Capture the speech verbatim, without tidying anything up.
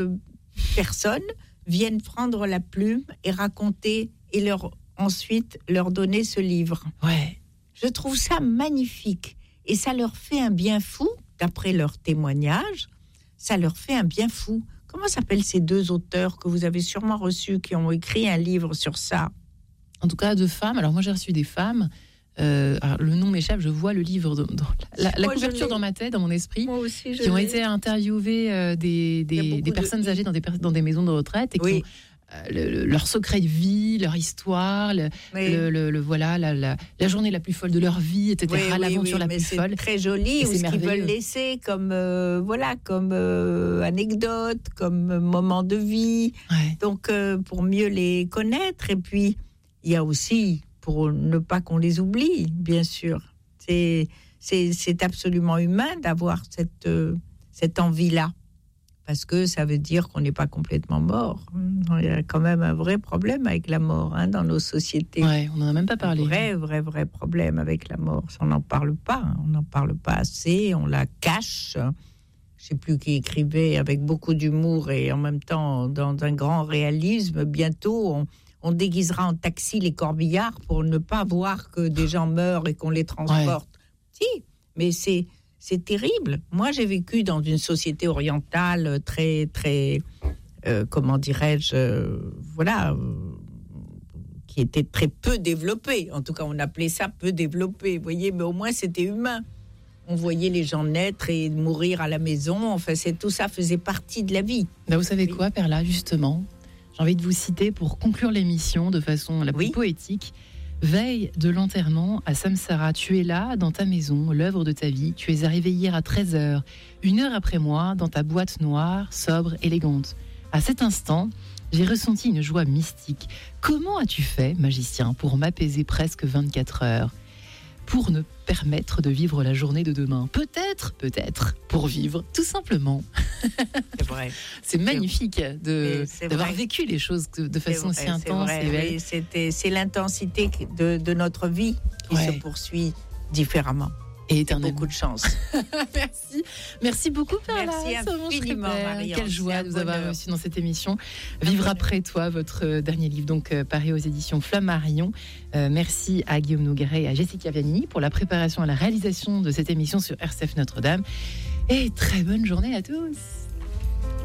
personnes viennent prendre la plume et raconter et leur ensuite leur donner ce livre. Ouais. Je trouve ça magnifique et ça leur fait un bien fou, d'après leur témoignage, ça leur fait un bien fou. Comment s'appellent ces deux auteurs que vous avez sûrement reçus qui ont écrit un livre sur ça? En tout cas, de femmes. Alors moi, j'ai reçu des femmes. Euh, alors, le nom m'échappe, je vois le livre dans, dans la, la couverture dans ma tête, dans mon esprit, moi aussi, je qui ont l'ai. été interviewées euh, des, des, des personnes de... âgées dans des, dans des maisons de retraite et qui oui. ont euh, le, le, leur secret de vie, leur histoire, le, oui. le, le, le voilà, la, la, la journée la plus folle de leur vie, et cetera. Oui, L'aventure oui, oui, la mais plus c'est folle. Très joli, ou ce qu'ils veulent laisser comme euh, voilà, comme euh, anecdote, comme moment de vie. Ouais. Donc euh, pour mieux les connaître, et puis il y a aussi pour ne pas qu'on les oublie, bien sûr. C'est, c'est, c'est absolument humain d'avoir cette, euh, cette envie-là, parce que ça veut dire qu'on n'est pas complètement mort. Il y a quand même un vrai problème avec la mort hein, dans nos sociétés. Ouais, on n'en a même pas parlé. Un vrai, vrai, vrai problème avec la mort. On n'en parle pas, hein. On n'en parle pas assez, on la cache. Je ne sais plus qui écrivait avec beaucoup d'humour et en même temps dans un grand réalisme. Bientôt, on... on déguisera en taxi les corbillards pour ne pas voir que des gens meurent et qu'on les transporte. Ouais. Si, mais c'est, c'est terrible. Moi, j'ai vécu dans une société orientale très, très, euh, comment dirais-je, euh, voilà, euh, qui était très peu développée. En tout cas, on appelait ça peu développé, vous voyez, mais au moins, c'était humain. On voyait les gens naître et mourir à la maison. Enfin, c'est, tout ça faisait partie de la vie. Ben, vous savez quoi, Perla, justement ? J'ai envie de vous citer pour conclure l'émission de façon la plus oui. poétique. Veille de l'enterrement à Samsara, tu es là, dans ta maison, l'œuvre de ta vie. Tu es arrivé hier à treize heures, une heure après moi, dans ta boîte noire, sobre, élégante. À cet instant, j'ai ressenti une joie mystique. Comment as-tu fait, magicien, pour m'apaiser presque vingt-quatre heures ? Pour ne permettre de vivre la journée de demain. Peut-être, peut-être, pour vivre, tout simplement. C'est vrai. C'est magnifique de, c'est d'avoir vrai. vécu les choses de, de façon vrai, si intense vrai, et belle. Oui, c'était, c'est l'intensité de, de notre vie qui ouais. se poursuit différemment. Et éternellement. Beaucoup de chance. Merci. Merci beaucoup, Perla. Merci infiniment, Marianne. Quelle joie de vous avoir reçu dans cette émission. Vivre après toi, votre dernier livre, donc euh, paru aux éditions Flammarion. Euh, merci à Guillaume Nogueret et à Jessica Viannini pour la préparation et la réalisation de cette émission sur R C F Notre-Dame. Et très bonne journée à tous.